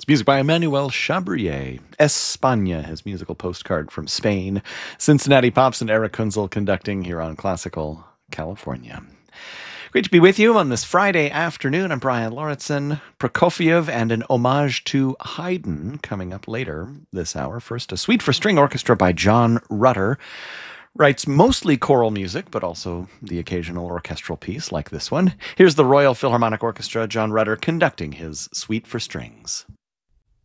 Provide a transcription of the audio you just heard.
Music by Emmanuel Chabrier. España, his musical postcard from Spain. Cincinnati Pops and Eric Kunzel conducting here on Classical California. Great to be with you on this Friday afternoon. I'm Brian Lauritsen. Prokofiev and an homage to Haydn coming up later this hour. First, a suite for string orchestra by John Rutter. Writes mostly choral music, but also the occasional orchestral piece like this one. Here's the Royal Philharmonic Orchestra, John Rutter conducting his Suite for Strings.